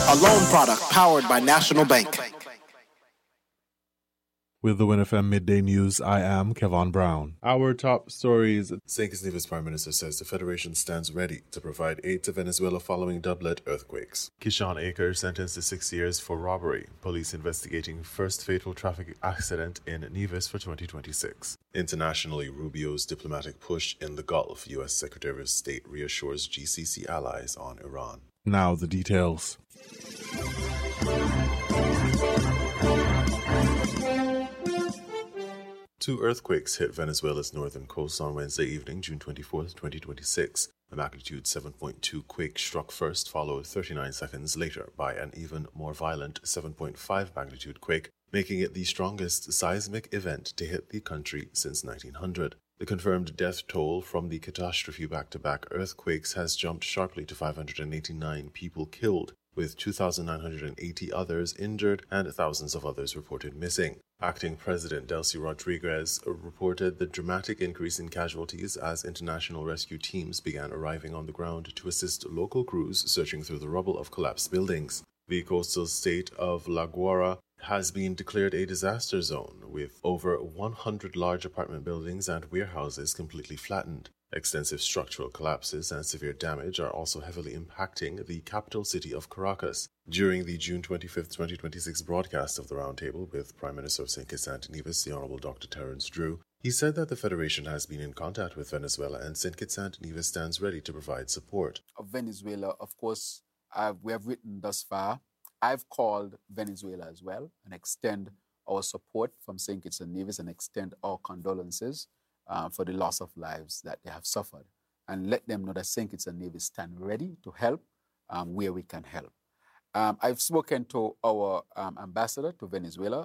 a loan product powered by National Bank. With the WinFM Midday News, I am Kevon Brown. Our top stories. St. Kitts Nevis Prime Minister says the Federation stands ready to provide aid to Venezuela following doublet earthquakes. Kishon Akers sentenced to 6 years for robbery. Police investigating first fatal traffic accident in Nevis for 2026. Internationally, Rubio's diplomatic push in the Gulf. U.S. Secretary of State reassures GCC allies on Iran. Now the details. Two earthquakes hit Venezuela's northern coast on Wednesday evening, June 24, 2026. A magnitude 7.2 quake struck first, followed 39 seconds later by an even more violent 7.5 magnitude quake, making it the strongest seismic event to hit the country since 1900. The confirmed death toll from the catastrophe back-to-back earthquakes has jumped sharply to 589 people killed, with 2,980 others injured and thousands of others reported missing. Acting President Delcy Rodriguez reported the dramatic increase in casualties as international rescue teams began arriving on the ground to assist local crews searching through the rubble of collapsed buildings. The coastal state of La Guaira has been declared a disaster zone, with over 100 large apartment buildings and warehouses completely flattened. Extensive structural collapses and severe damage are also heavily impacting the capital city of Caracas. During the June 25, 2026 broadcast of the Roundtable with Prime Minister of St. Kitts and Nevis, the Honorable Dr. Terence Drew, he said that the Federation has been in contact with Venezuela and St. Kitts and Nevis stands ready to provide support. Of Venezuela, of course, we have written thus far. I've called Venezuela as well and extend our support from St. Kitts and Nevis and extend our condolences for the loss of lives that they have suffered, and let them know that St. Kitts and Nevis stand ready to help where we can help. I've spoken to our ambassador to Venezuela,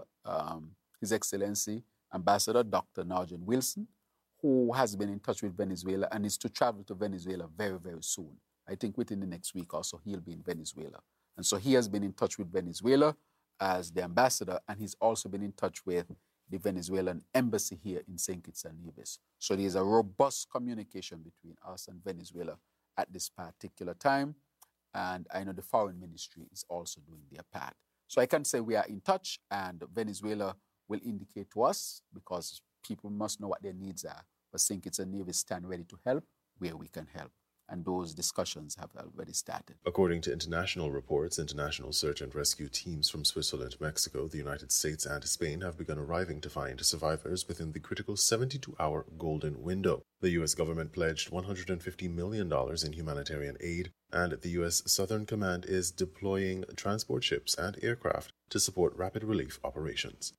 His Excellency Ambassador Dr. Narjan Wilson, who has been in touch with Venezuela and is to travel to Venezuela very, very soon. I think within the next week or so, he'll be in Venezuela. And so he has been in touch with Venezuela as the ambassador, and he's also been in touch with the Venezuelan embassy here in St. Kitts and Nevis. So there's a robust communication between us and Venezuela at this particular time. And I know the foreign ministry is also doing their part. So I can say we are in touch, and Venezuela will indicate to us, because people must know what their needs are. But St. Kitts and Nevis stand ready to help where we can help. And those discussions have already started. According to international reports, international search and rescue teams from Switzerland, Mexico, the United States, and Spain have begun arriving to find survivors within the critical 72-hour golden window. The U.S. government pledged $150 million in humanitarian aid, and the U.S. Southern Command is deploying transport ships and aircraft to support rapid relief operations.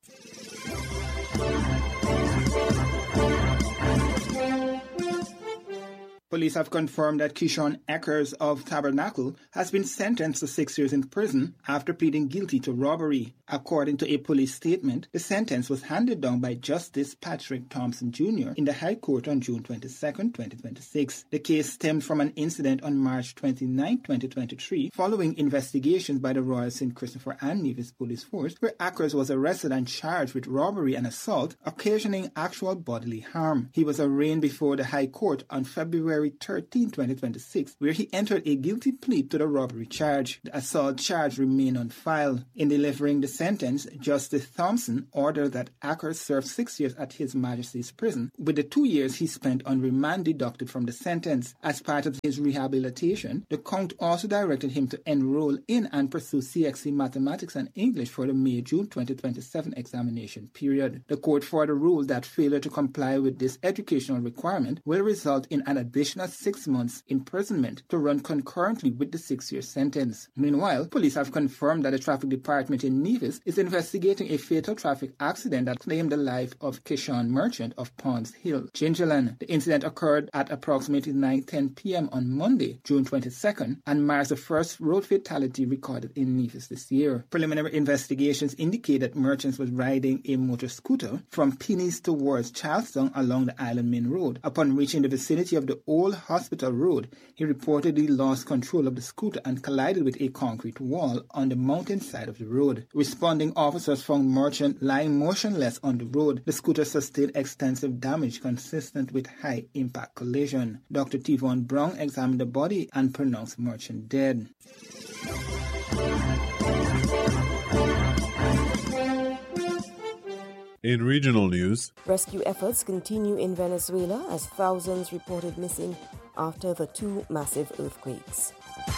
Police have confirmed that Kishon Akers of Tabernacle has been sentenced to 6 years in prison after pleading guilty to robbery. According to a police statement, the sentence was handed down by Justice Patrick Thompson Jr. in the High Court on June 22, 2026. The case stemmed from an incident on March 29, 2023, following investigations by the Royal St. Christopher and Nevis Police Force, where Akers was arrested and charged with robbery and assault, occasioning actual bodily harm. He was arraigned before the High Court on February 13, 2026, where he entered a guilty plea to the robbery charge. The assault charge remained on file. In delivering the sentence, Justice Thompson ordered that Akers serve 6 years at His Majesty's prison, with the 2 years he spent on remand deducted from the sentence. As part of his rehabilitation, the court also directed him to enroll in and pursue CXC Mathematics and English for the May-June 2027 examination period. The court further ruled that failure to comply with this educational requirement will result in an additional 6 months imprisonment to run concurrently with the 6-year sentence. Meanwhile, police have confirmed that the traffic department in Nevis is investigating a fatal traffic accident that claimed the life of Kishon Merchant of Ponds Hill, Gingerland. The incident occurred at approximately 9:10 p.m. on Monday, June 22nd, and marks the first road fatality recorded in Nevis this year. Preliminary investigations indicate that Merchant was riding a motor scooter from Pennies towards Charlestown along the Island Main Road. Upon reaching the vicinity of the Old Hospital Road, he reportedly lost control of the scooter and collided with a concrete wall on the mountain side of the road. Responding officers found Merchant lying motionless on the road. The scooter sustained extensive damage consistent with high-impact collision. Dr. Tivon Brown examined the body and pronounced Merchant dead. In regional news, rescue efforts continue in Venezuela as thousands reported missing after the two massive earthquakes.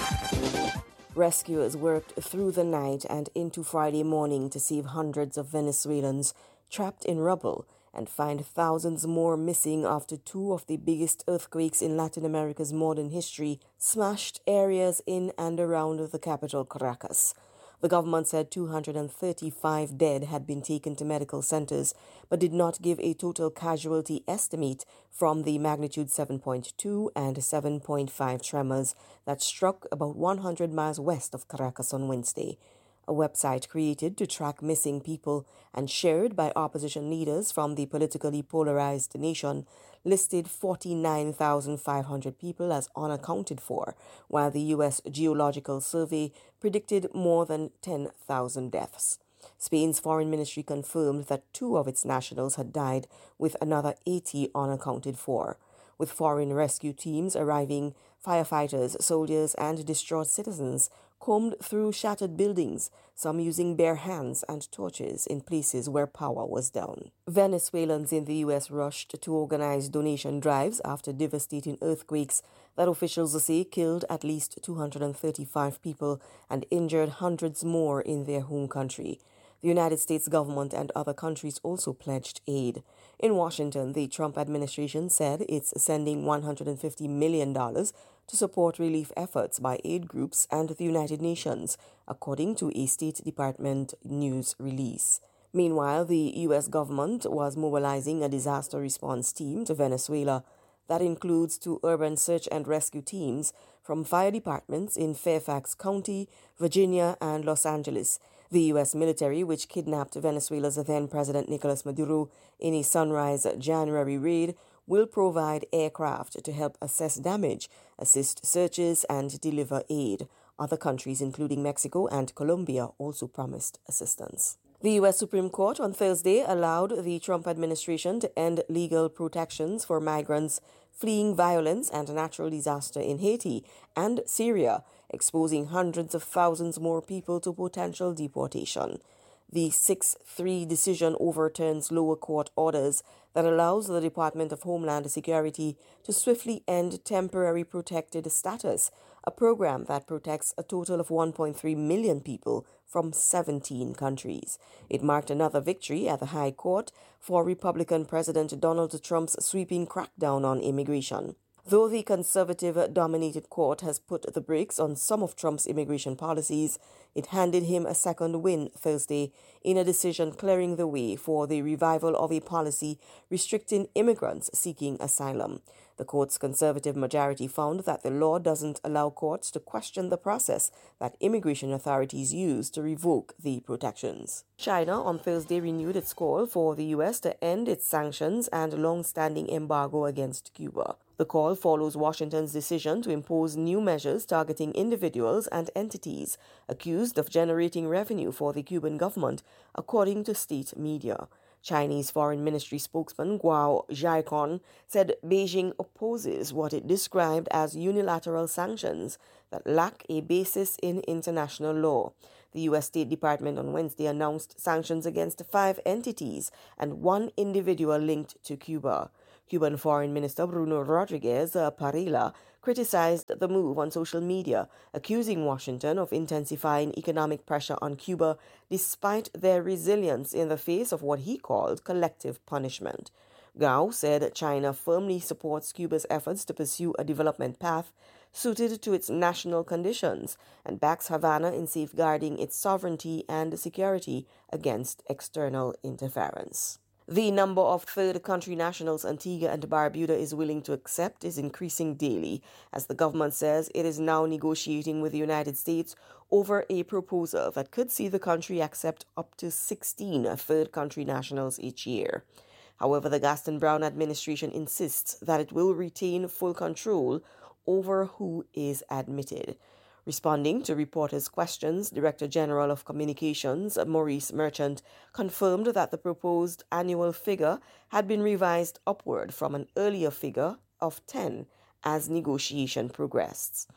Rescuers worked through the night and into Friday morning to save hundreds of Venezuelans trapped in rubble and find thousands more missing after two of the biggest earthquakes in Latin America's modern history smashed areas in and around the capital, Caracas. The government said 235 dead had been taken to medical centers, but did not give a total casualty estimate from the magnitude 7.2 and 7.5 tremors that struck about 100 miles west of Caracas on Wednesday. A website created to track missing people and shared by opposition leaders from the politically polarized nation listed 49,500 people as unaccounted for, while the U.S. Geological Survey predicted more than 10,000 deaths. Spain's foreign ministry confirmed that 2 of its nationals had died, with another 80 unaccounted for. With foreign rescue teams arriving, firefighters, soldiers, and distraught citizens combed through shattered buildings, some using bare hands and torches in places where power was down. Venezuelans in the U.S. rushed to organize donation drives after devastating earthquakes that officials say killed at least 235 people and injured hundreds more in their home country. The United States government and other countries also pledged aid. In Washington, the Trump administration said it's sending $150 million to support relief efforts by aid groups and the United Nations, according to a State Department news release. Meanwhile, the U.S. government was mobilizing a disaster response team to Venezuela that includes 2 urban search and rescue teams from fire departments in Fairfax County, Virginia, and Los Angeles. The U.S. military, which kidnapped Venezuela's then-President Nicolas Maduro in a Sunrise January raid, will provide aircraft to help assess damage, assist searches, and deliver aid. Other countries, including Mexico and Colombia, also promised assistance. The U.S. Supreme Court on Thursday allowed the Trump administration to end legal protections for migrants fleeing violence and natural disaster in Haiti and Syria, exposing hundreds of thousands more people to potential deportation. The 6-3 decision overturns lower court orders that allows the Department of Homeland Security to swiftly end temporary protected status, a program that protects a total of 1.3 million people from 17 countries. It marked another victory at the High Court for Republican President Donald Trump's sweeping crackdown on immigration. Though the conservative-dominated court has put the brakes on some of Trump's immigration policies, it handed him a second win Thursday in a decision clearing the way for the revival of a policy restricting immigrants seeking asylum. The court's conservative majority found that the law doesn't allow courts to question the process that immigration authorities use to revoke the protections. China on Thursday renewed its call for the U.S. to end its sanctions and long-standing embargo against Cuba. The call follows Washington's decision to impose new measures targeting individuals and entities accused of generating revenue for the Cuban government, according to state media. Chinese Foreign Ministry spokesman Guo Jiakun said Beijing opposes what it described as unilateral sanctions that lack a basis in international law. The U.S. State Department on Wednesday announced sanctions against 5 entities and 1 individual linked to Cuba. Cuban Foreign Minister Bruno Rodriguez Parilla criticized the move on social media, accusing Washington of intensifying economic pressure on Cuba despite their resilience in the face of what he called collective punishment. Gao said China firmly supports Cuba's efforts to pursue a development path suited to its national conditions and backs Havana in safeguarding its sovereignty and security against external interference. The number of third country nationals Antigua and Barbuda is willing to accept is increasing daily, as the government says it is now negotiating with the United States over a proposal that could see the country accept up to 16 third country nationals each year. However, the Gaston Brown administration insists that it will retain full control over who is admitted. Responding to reporters' questions, Director General of Communications Maurice Merchant confirmed that the proposed annual figure had been revised upward from an earlier figure of 10 as negotiation progressed.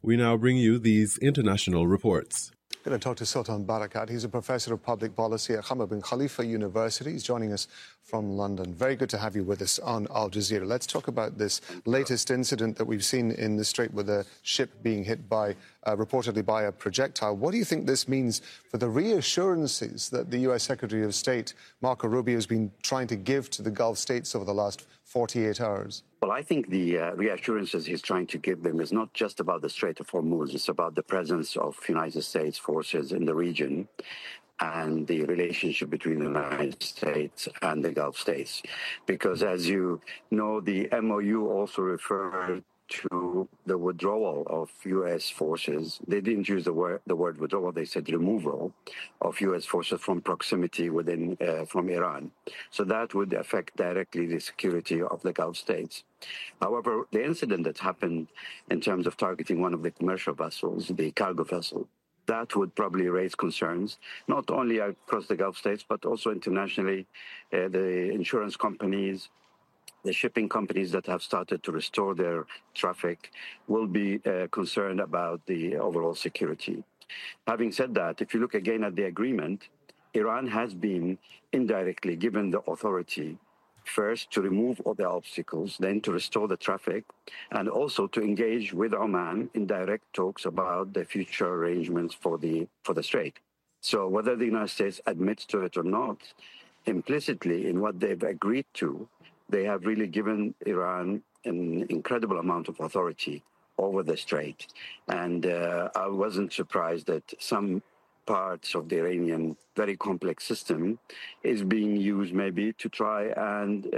We now bring you these international reports. I'm going to talk to Sultan Barakat. He's a professor of public policy at Hamad bin Khalifa University. He's joining us from London. Very good to have you with us on Al Jazeera. Let's talk about this latest incident that we've seen in the Strait with a ship being hit by, reportedly by a projectile. What do you think this means for the reassurances that the U.S. Secretary of State, Marco Rubio, has been trying to give to the Gulf states over the last 48 hours? Well, I think the reassurances he's trying to give them is not just about the Strait of Hormuz. It's about the presence of United States forces in the region and the relationship between the United States and the Gulf states. Because as you know, the MOU also referred to the withdrawal of U.S. forces. They didn't use the word withdrawal, they said removal of U.S. forces from proximity from Iran. So that would affect directly the security of the Gulf states. However, the incident that happened in terms of targeting one of the commercial vessels, the cargo vessel, that would probably raise concerns, not only across the Gulf states, but also internationally. The insurance companies, the shipping companies that have started to restore their traffic will be concerned about the overall security. Having said that, if you look again at the agreement, Iran has been indirectly given the authority first to remove all the obstacles, then to restore the traffic, and also to engage with Oman in direct talks about the future arrangements for the Strait. So whether the United States admits to it or not, implicitly in what they've agreed to, they have really given Iran an incredible amount of authority over the Strait. And I wasn't surprised that some parts of the Iranian very complex system is being used maybe to try and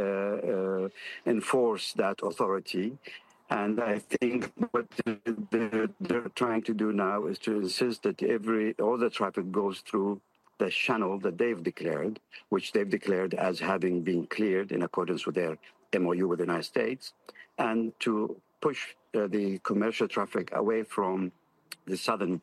enforce that authority. And I think what they're trying to do now is to insist that all the traffic goes through the channel that they've declared, which they've declared as having been cleared in accordance with their MOU with the United States, and to push the commercial traffic away from the southern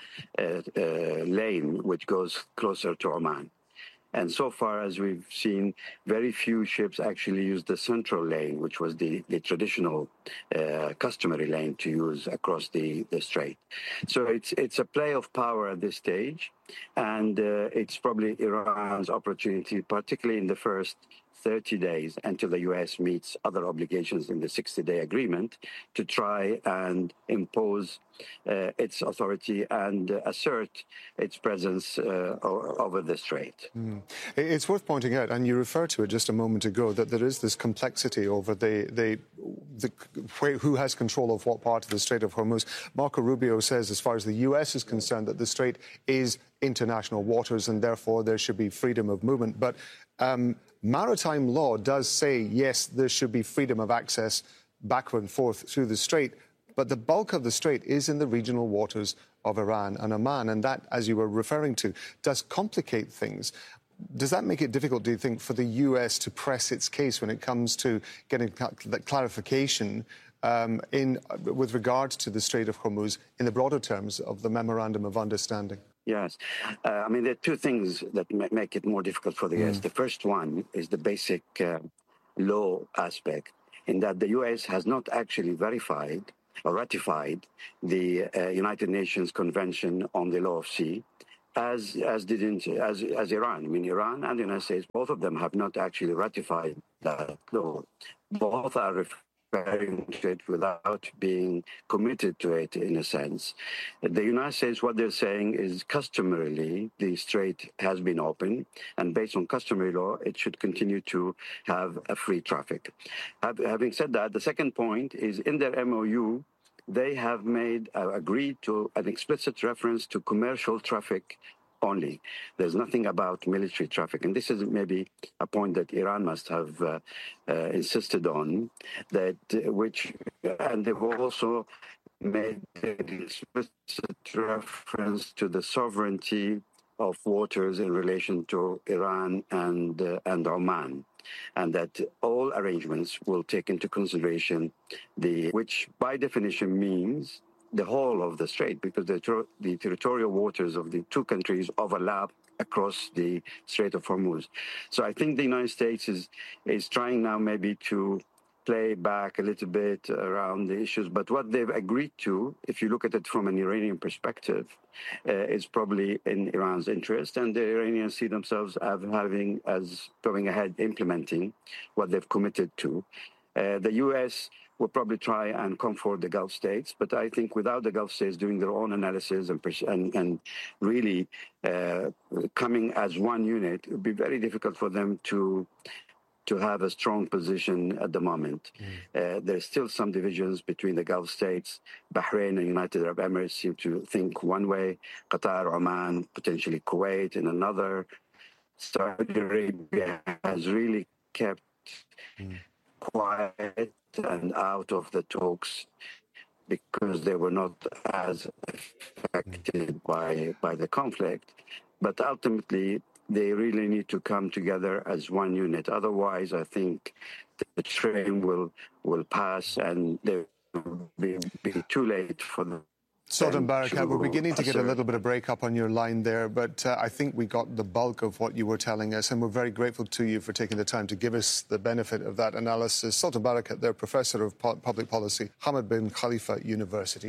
lane, which goes closer to Oman. And so far, as we've seen, very few ships actually use the central lane, which was the traditional customary lane to use across the strait. So it's a play of power at this stage, and it's probably Iran's opportunity, particularly in the first 30 days until the U.S. meets other obligations in the 60-day agreement, to try and impose its authority and assert its presence over the strait. It's worth pointing out, and you referred to it just a moment ago, that there is this complexity over who has control of what part of the Strait of Hormuz. Marco Rubio says, as far as the U.S. is concerned, that the strait is international waters and therefore there should be freedom of movement. But maritime law does say, yes, there should be freedom of access back and forth through the strait, but the bulk of the strait is in the regional waters of Iran and Oman, and that, as you were referring to, does complicate things. Does that make it difficult, do you think, for the U.S. to press its case when it comes to getting that clarification with regards to the Strait of Hormuz in the broader terms of the Memorandum of Understanding? Yes. I mean, there are two things that make it more difficult for the U.S. The first one is the basic law aspect, in that the U.S. has not actually verified or ratified the United Nations Convention on the Law of Sea, as Iran. I mean, Iran and the United States, both of them have not actually ratified that law. Both are referring to it without being committed to it, in a sense. The United States, what they're saying is customarily the strait has been open, and based on customary law, it should continue to have a free traffic. Having said that, the second point is in their MOU, they have agreed to an explicit reference to commercial traffic only. There's nothing about military traffic. And this is maybe a point that Iran must have insisted on, and they've also made an explicit reference to the sovereignty of waters in relation to Iran and Oman, and that all arrangements will take into consideration which by definition means the whole of the strait, because the territorial waters of the two countries overlap across the Strait of Hormuz. So I think the United States is trying now maybe to play back a little bit around the issues. But what they've agreed to, if you look at it from an Iranian perspective, is probably in Iran's interest. And the Iranians see themselves as going ahead implementing what they've committed to. The U.S. will probably try and comfort the Gulf states. But I think without the Gulf states doing their own analysis and really coming as one unit, it would be very difficult for them to have a strong position at the moment. There's still some divisions between the Gulf states. Bahrain and United Arab Emirates seem to think one way, Qatar, Oman, potentially Kuwait in another. Saudi Arabia has really kept quiet and out of the talks because they were not as affected by the conflict. But ultimately, they really need to come together as one unit. Otherwise, I think the train will pass and there will be too late for them. Sultan Barakat, we're beginning to get a little bit of breakup on your line there, but I think we got the bulk of what you were telling us, and we're very grateful to you for taking the time to give us the benefit of that analysis. Sultan Barakat, they're Professor of Public Policy, Hamad bin Khalifa University.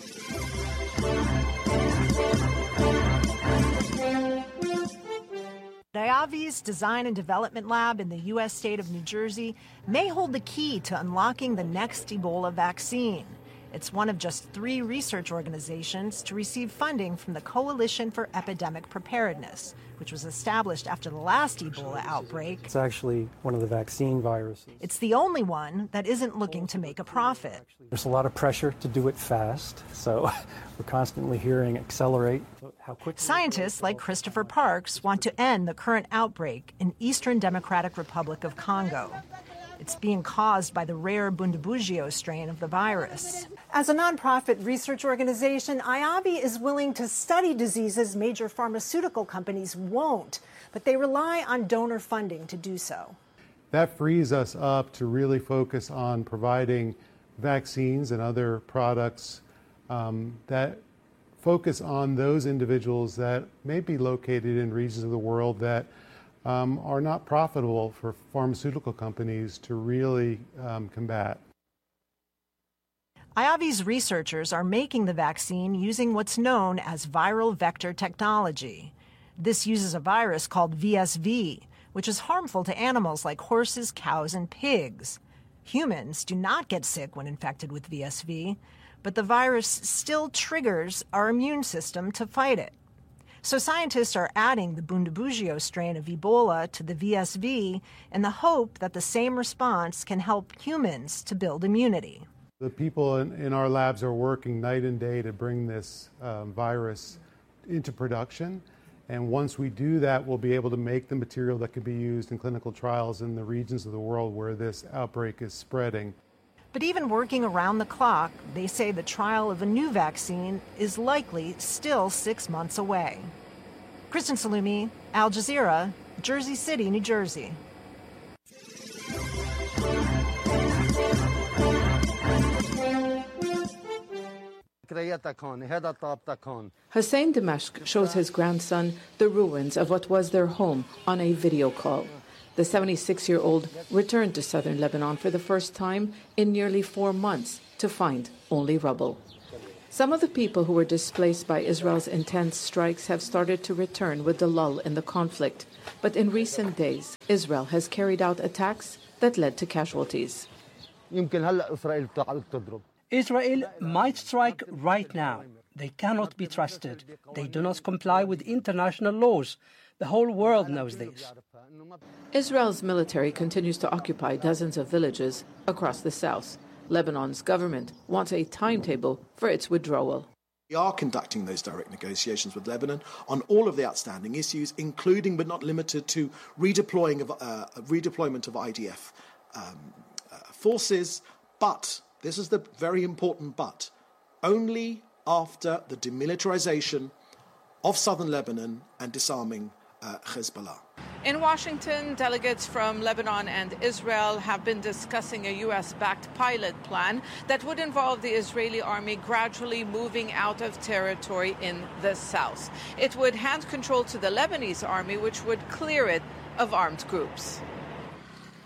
IAVI's Design and Development Lab in the U.S. state of New Jersey may hold the key to unlocking the next Ebola vaccine. It's one of just 3 research organizations to receive funding from the Coalition for Epidemic Preparedness, which was established after the last Ebola outbreak. It's actually one of the vaccine viruses. It's the only one that isn't looking to make a profit. There's a lot of pressure to do it fast, so we're constantly hearing accelerate. How quickly Scientists like Christopher Parks want to end the current outbreak in Eastern Democratic Republic of Congo. It's being caused by the rare Bundibugyo strain of the virus. As a nonprofit research organization, IAVI is willing to study diseases major pharmaceutical companies won't, but they rely on donor funding to do so. That frees us up to really focus on providing vaccines and other products that focus on those individuals that may be located in regions of the world that are not profitable for pharmaceutical companies to really combat. IAVI's researchers are making the vaccine using what's known as viral vector technology. This uses a virus called VSV, which is harmful to animals like horses, cows, and pigs. Humans do not get sick when infected with VSV, but the virus still triggers our immune system to fight it. So scientists are adding the Bundibugyo strain of Ebola to the VSV in the hope that the same response can help humans to build immunity. The people in our labs are working night and day to bring this virus into production. And once we do that, we'll be able to make the material that can be used in clinical trials in the regions of the world where this outbreak is spreading. But even working around the clock, they say the trial of a new vaccine is likely still 6 months away. Kristen Salumi, Al Jazeera, Jersey City, New Jersey. Hussein Dimashq shows his grandson the ruins of what was their home on a video call. The 76-year-old returned to southern Lebanon for the first time in nearly 4 months to find only rubble. Some of the people who were displaced by Israel's intense strikes have started to return with the lull in the conflict. But in recent days, Israel has carried out attacks that led to casualties. Israel might strike right now. They cannot be trusted. They do not comply with international laws. The whole world knows this. Israel's military continues to occupy dozens of villages across the south. Lebanon's government wants a timetable for its withdrawal. We are conducting those direct negotiations with Lebanon on all of the outstanding issues, including but not limited to redeployment of IDF forces. But, this is the very important but, only after the demilitarization of southern Lebanon and disarming Hezbollah. In Washington, delegates from Lebanon and Israel have been discussing a U.S.-backed pilot plan that would involve the Israeli army gradually moving out of territory in the south. It would hand control to the Lebanese army, which would clear it of armed groups.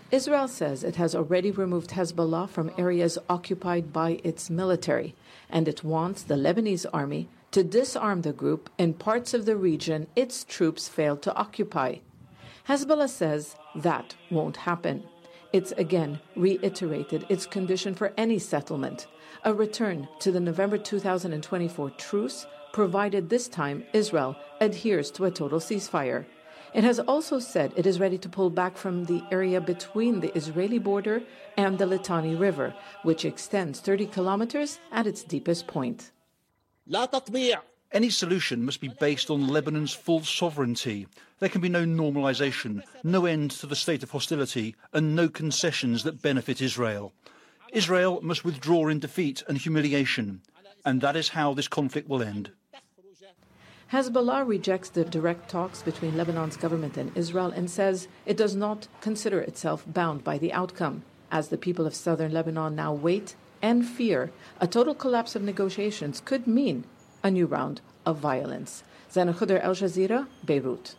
Israel says it has already removed Hezbollah from areas occupied by its military, and it wants the Lebanese army to disarm the group in parts of the region its troops failed to occupy. Hezbollah says that won't happen. It's again reiterated its condition for any settlement, a return to the November 2024 truce, provided this time Israel adheres to a total ceasefire. It has also said it is ready to pull back from the area between the Israeli border and the Litani River, which extends 30 kilometers at its deepest point. Any solution must be based on Lebanon's full sovereignty. There can be no normalization, no end to the state of hostility, and no concessions that benefit Israel. Israel must withdraw in defeat and humiliation, and that is how this conflict will end. Hezbollah rejects the direct talks between Lebanon's government and Israel and says it does not consider itself bound by the outcome, as the people of southern Lebanon now wait and fear a total collapse of negotiations could mean a new round of violence. Zaina Khudr, Al Jazeera, Beirut.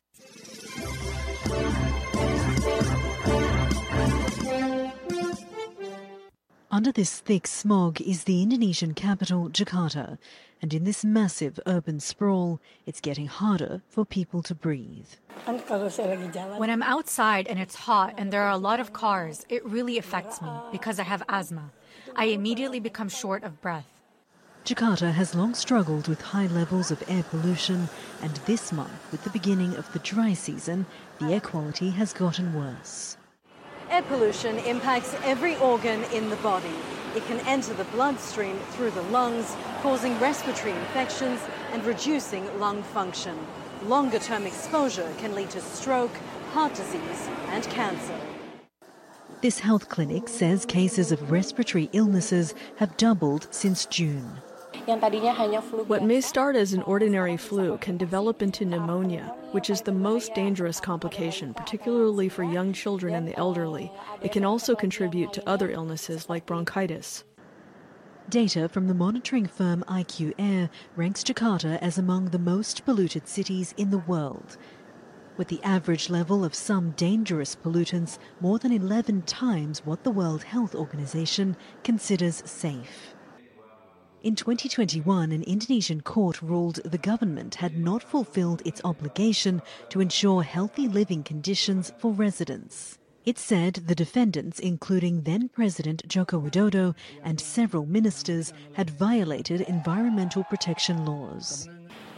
Under this thick smog is the Indonesian capital, Jakarta, and in this massive urban sprawl, it's getting harder for people to breathe. When I'm outside and it's hot and there are a lot of cars, it really affects me because I have asthma. I immediately become short of breath. Jakarta has long struggled with high levels of air pollution, and this month, with the beginning of the dry season, the air quality has gotten worse. Air pollution impacts every organ in the body. It can enter the bloodstream through the lungs, causing respiratory infections and reducing lung function. Longer-term exposure can lead to stroke, heart disease and cancer. This health clinic says cases of respiratory illnesses have doubled since June. What may start as an ordinary flu can develop into pneumonia, which is the most dangerous complication, particularly for young children and the elderly. It can also contribute to other illnesses like bronchitis. Data from the monitoring firm IQ Air ranks Jakarta as among the most polluted cities in the world, with the average level of some dangerous pollutants more than 11 times what the World Health Organization considers safe. In 2021, an Indonesian court ruled the government had not fulfilled its obligation to ensure healthy living conditions for residents. It said the defendants, including then-President Joko Widodo and several ministers, had violated environmental protection laws.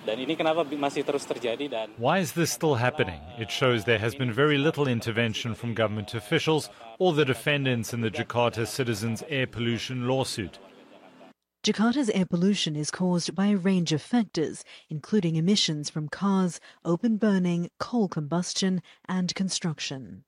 Why is this still happening? It shows there has been very little intervention from government officials or the defendants in the Jakarta citizens' air pollution lawsuit. Jakarta's air pollution is caused by a range of factors, including emissions from cars, open burning, coal combustion, and construction.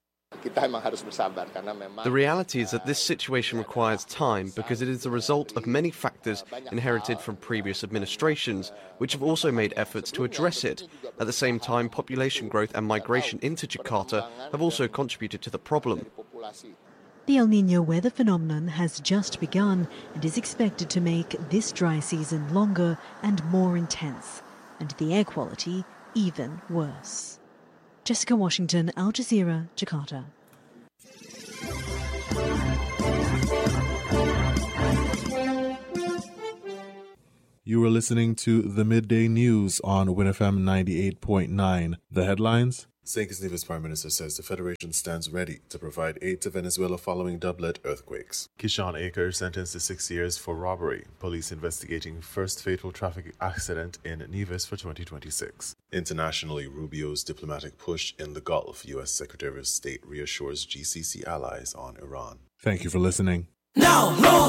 The reality is that this situation requires time because it is the result of many factors inherited from previous administrations, which have also made efforts to address it. At the same time, population growth and migration into Jakarta have also contributed to the problem. The El Niño weather phenomenon has just begun and is expected to make this dry season longer and more intense, and the air quality even worse. Jessica Washington, Al Jazeera, Jakarta. You are listening to the Midday News on WinFM 98.9. The headlines: St. Kitts Nevis Prime Minister says the Federation stands ready to provide aid to Venezuela following doublet earthquakes. Kishon Akers sentenced to 6 years for robbery. Police investigating first fatal traffic accident in Nevis for 2026. Internationally, Rubio's diplomatic push in the Gulf. U.S. Secretary of State reassures GCC allies on Iran. Thank you for listening. No more